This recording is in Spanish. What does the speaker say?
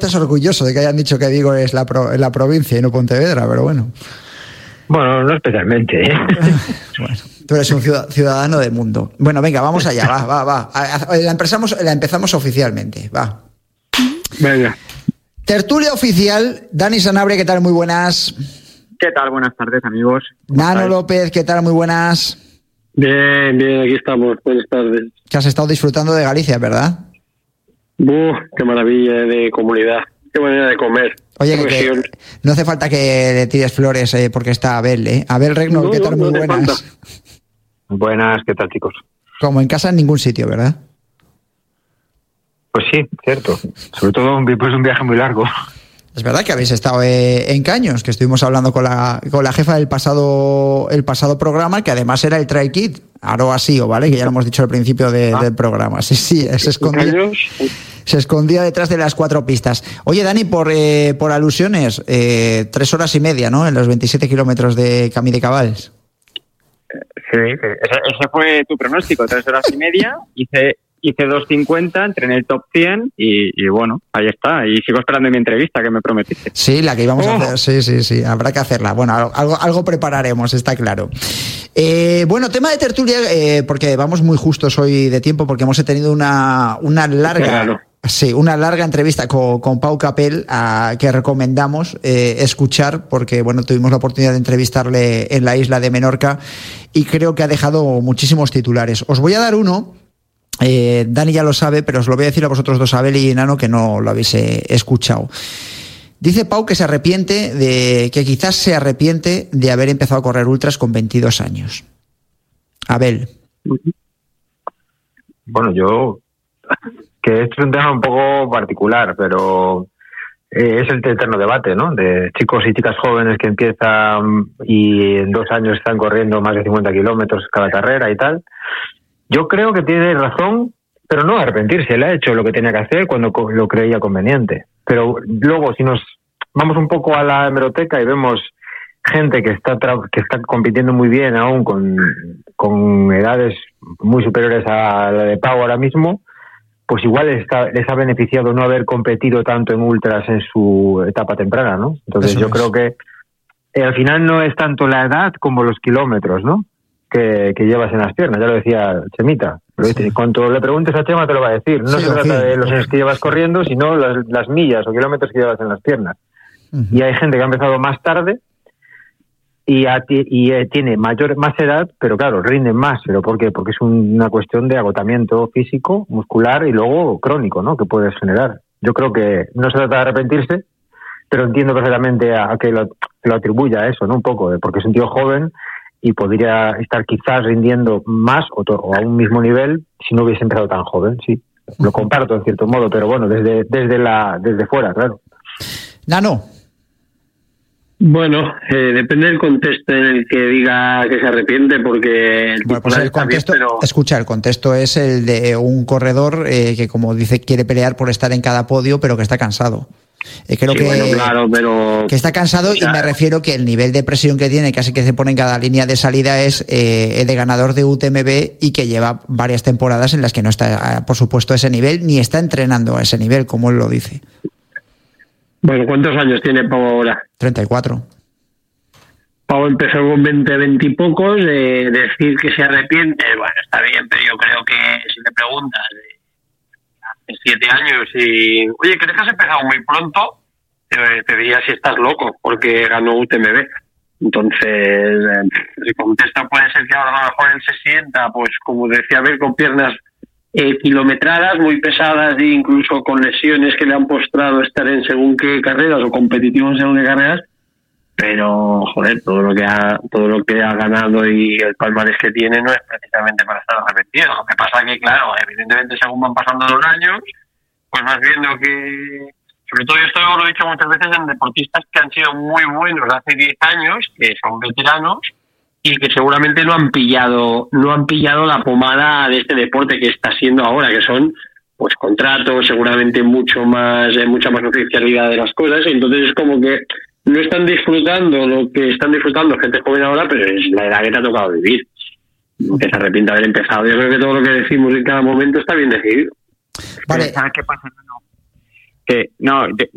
estás orgulloso de que hayan dicho que Vigo es la provincia y no Pontevedra, pero bueno. Bueno, no especialmente, ¿eh? Bueno, tú eres un ciudadano del mundo. Bueno, venga, vamos allá, va. La empezamos oficialmente, va. Venga. Tertulia oficial, Dani Sanabria, ¿qué tal? Muy buenas. ¿Qué tal? Buenas tardes, amigos. Nano López, ¿qué tal? Muy buenas. Bien, aquí estamos. Buenas tardes. Que has estado disfrutando de Galicia, ¿verdad? Qué maravilla de comunidad. Qué manera de comer. Oye, que no hace falta que le tires flores porque está Abel, ¿eh? Abel Regno, ¿qué tal? Muy buenas. Buenas, ¿qué tal, chicos? Como en casa en ningún sitio, ¿verdad? Pues sí, cierto. Sobre todo después de un viaje muy largo. Es verdad que habéis estado en Caños, que estuvimos hablando con la jefa del pasado programa, que además era el Trail Kit, Aroa Sío, ¿vale? Que ya lo hemos dicho al principio del programa. Sí, se escondía detrás de las 4 pistas. Oye, Dani, por alusiones, 3 horas y media, ¿no? En los 27 kilómetros de Camí de Cabals. Sí, ese fue tu pronóstico, 3 horas y media. Hice 2:50, entré en el top 100 y bueno, ahí está. Y sigo esperando mi entrevista que me prometiste. Sí, la que íbamos a hacer. Sí, habrá que hacerla. Bueno, algo prepararemos, está claro. Bueno, tema de tertulia, porque vamos muy justos hoy de tiempo, porque hemos tenido una larga... Claro. Sí, una larga entrevista con Pau Capel que recomendamos escuchar porque, bueno, tuvimos la oportunidad de entrevistarle en la isla de Menorca y creo que ha dejado muchísimos titulares. Os voy a dar uno, Dani ya lo sabe, pero os lo voy a decir a vosotros dos, Abel y Nano, que no lo habéis escuchado. Dice Pau que quizás se arrepiente de haber empezado a correr ultras con 22 años. Abel. Bueno, yo... que esto es un tema un poco particular, pero es el eterno debate, ¿no? De chicos y chicas jóvenes que empiezan y en 2 años están corriendo más de 50 kilómetros cada carrera y tal. Yo creo que tiene razón, pero no arrepentirse. Él ha hecho lo que tenía que hacer cuando lo creía conveniente. Pero luego, si nos vamos un poco a la hemeroteca y vemos gente que está compitiendo muy bien aún con edades muy superiores a la de Pau ahora mismo, pues igual les ha beneficiado no haber competido tanto en ultras en su etapa temprana, ¿no? Entonces yo creo que al final no es tanto la edad como los kilómetros, ¿no? Que llevas en las piernas, ya lo decía Chemita. Sí. Cuando le preguntes a Chema te lo va a decir. No se trata de los años que llevas corriendo, sino las millas o kilómetros que llevas en las piernas. Uh-huh. Y hay gente que ha empezado más tarde y tiene más edad, pero claro, rinden más. ¿Pero por qué? Porque es una cuestión de agotamiento físico, muscular y luego crónico, ¿no? Que puedes generar. Yo creo que no se trata de arrepentirse, pero entiendo perfectamente a que lo atribuya a eso, ¿no? Un poco, porque es un tío joven y podría estar quizás rindiendo más o a un mismo nivel si no hubiese empezado tan joven, sí. Lo comparto en cierto modo, pero bueno, desde fuera, claro. Nano. Bueno, depende del contexto en el que diga que se arrepiente, porque el contexto, escucha, el contexto es el de un corredor que, como dice, quiere pelear por estar en cada podio, pero que está cansado. Creo que, bueno, claro, pero que está cansado, y me refiero que el nivel de presión que tiene, casi que se pone en cada línea de salida, es el de ganador de UTMB y que lleva varias temporadas en las que no está, por supuesto, a ese nivel, ni está entrenando a ese nivel, como él lo dice. Bueno, ¿cuántos años tiene Pau ahora? 34. Pau empezó con 20 y pocos. Decir que se arrepiente, bueno, está bien, pero yo creo que si le preguntas hace 7 años y oye, ¿crees que has empezado muy pronto? Te diría si estás loco, porque ganó UTMB. Entonces, si contesta, puede ser que ahora a lo mejor él se sienta, pues como decía, ver con piernas kilometradas, muy pesadas, e incluso con lesiones que le han postrado estar en según qué carreras o competitivo en según qué carreras, pero joder, todo lo que ha ganado y el palmarés que tiene no es precisamente para estar arrepentido. Lo que pasa que, claro, evidentemente según van pasando los años, pues vas viendo que, sobre todo esto lo he dicho muchas veces en deportistas que han sido muy buenos hace 10 años, que son veteranos, y que seguramente no han pillado la pomada de este deporte que está siendo ahora, que son pues contratos, seguramente mucha más oficialidad de las cosas, y entonces es como que no están disfrutando lo que están disfrutando gente joven ahora, pero es la edad que te ha tocado vivir. Que se arrepiente de haber empezado. Yo creo que todo lo que decimos en cada momento está bien decidido. Vale. ¿Sabes qué pasa? Que no,